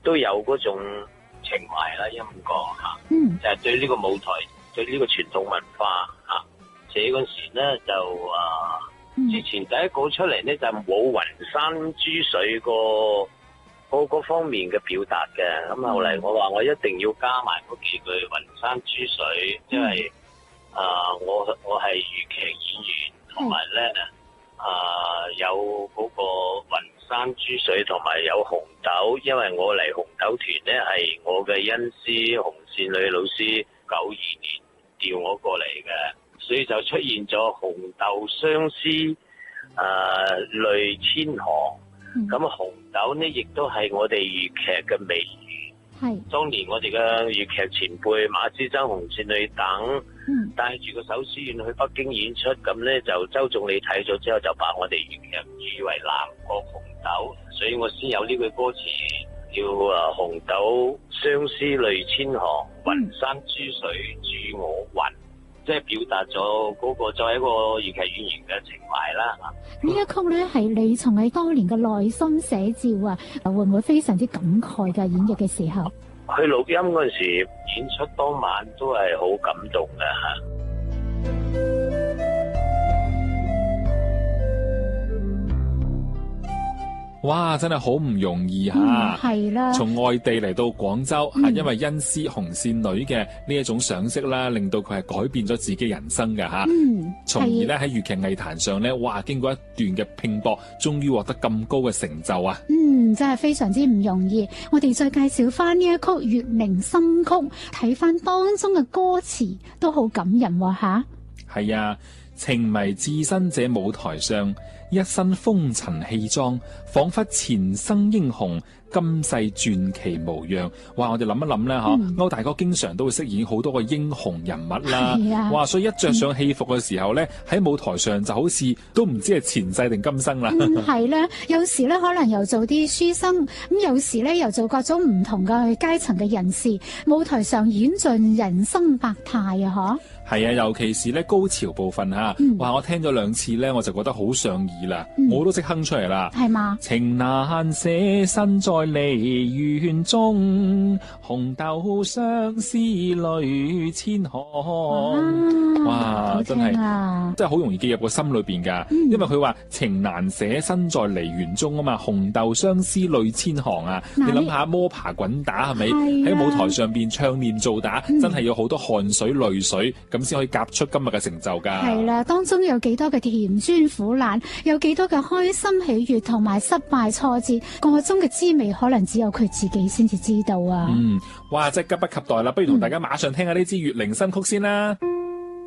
都有嗰種情懷啦，因為咁講嚇，就係對呢個舞台，對呢個傳統文化嚇。寫嗰時咧就之前第一稿出嚟咧就冇雲山珠水嗰方面嘅表達嘅，咁後嚟我話我一定要加埋嗰幾句雲山珠水，因為我係粵劇演員，同埋咧有嗰個雲山珠水，同埋有紅豆，因為我嚟紅豆團咧係我嘅恩師紅線女老師92年調我過嚟嘅，所以就出現咗紅豆相思淚千行。咁紅豆呢，亦都係我哋粵劇嘅美譽。係當年我哋嘅粵劇前輩馬師曾、紅線女等，帶住個手書院去北京演出，咁呢就周總理睇咗之後，就把我哋粵劇譽為南國紅豆，所以我先有呢句歌詞叫紅豆相思淚千行，雲山珠水助我暈。即係表達咗嗰個作為一個粵劇演員嘅情懷啦。 呢一曲咧係你從你當年嘅內心寫照啊，會唔會非常之感慨嘅演繹嘅時候？ 去錄音嗰陣時，演出當晚都係好感動嘅嚇。 哇，真係好唔容易嚇！ 係啦， 從外地嚟到廣州因為恩師紅線女嘅呢一種賞識啦，令到佢係改變咗自己人生嘅嚇。從而咧喺粵劇藝壇上咧，哇，經過一段嘅拼搏，終於獲得咁高嘅成就啊！ 真係非常之唔容易。我哋再介紹翻呢一曲《月明心曲》，睇翻當中嘅歌詞都好感人喎嚇。 係啊，情迷置身這舞台上，一身風塵氣裝，彷彿前生英雄，今世傳奇模樣。哇！我哋諗一諗咧，歐大哥經常都會飾演好多個英雄人物啦。哇！所以一着上戲服嘅時候咧，喺舞台上就好似都唔知係前世定今生啦。 係咧，有時咧可能又做啲書生，咁有時咧又做各種唔同嘅階層嘅人士，舞台上演盡人生百態啊！ 係啊，尤其是咧高潮部分嚇，哇！我聽咗2次咧，我就覺得好上耳啦，我都識哼出嚟啦。係嘛？情難捨身在梨園中，紅豆相思淚千行。哇！真係好容易記入個心裏邊㗎，因為佢話情難捨身在梨園中啊嘛，紅豆相思淚千行啊！你諗下摸爬滾打係咪？喺舞台上邊唱念做打，真係有好多汗水淚水。咁先可以夾出今日嘅成就㗎。係啦，當中有幾多嘅甜酸苦辣，有幾多嘅開心喜悅同埋失敗挫折，個中嘅滋味可能只有佢自己先至知道啊。哇！真係急不及待啦，不如同大家馬上聽下呢支月靈新曲先啦。